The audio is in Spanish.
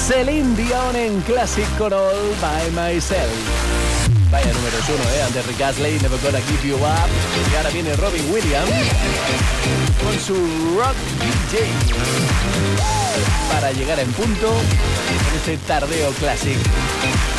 Celine Dion en Classic con All By Myself. Vaya números 1, antes Rick Astley, Never Gonna Give You Up. Y ahora viene Robin Williams con su Rock DJ para llegar en punto en este tardeo Classic.